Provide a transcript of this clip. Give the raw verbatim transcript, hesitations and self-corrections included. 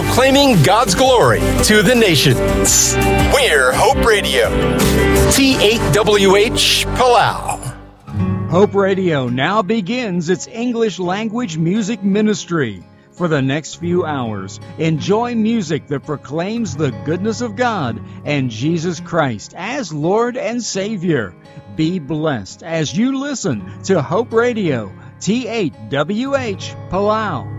proclaiming God's glory to the nations. We're Hope Radio, T eight W H Palau. Hope Radio now begins its English language music ministry. For the next few hours, enjoy music that proclaims the goodness of God and Jesus Christ as Lord and Savior. Be blessed as you listen to Hope Radio, T eight W H Palau.